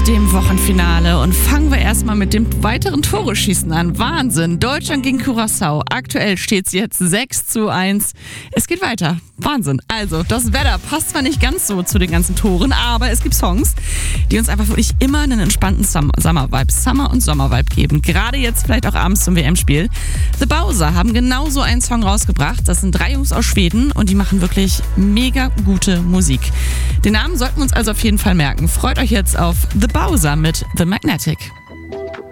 dem Wochenfinale. Und fangen wir erstmal mit dem weiteren Tore-Schießen an. Wahnsinn. Deutschland gegen Curaçao. Aktuell steht es jetzt 6:1. Es geht weiter. Wahnsinn. Also, das Wetter passt zwar nicht ganz so zu den ganzen Toren, aber es gibt Songs, die uns einfach wirklich immer einen entspannten Summer-Vibe, Summer- und Sommer-Vibe geben. Gerade jetzt vielleicht auch abends zum WM-Spiel. The Bowser haben genauso einen Song rausgebracht. Das sind 3 Jungs aus Schweden und die machen wirklich mega gute Musik. Den Namen sollten wir uns also auf jeden Fall merken. Freut euch jetzt auf The Bowser mit The Magnetic.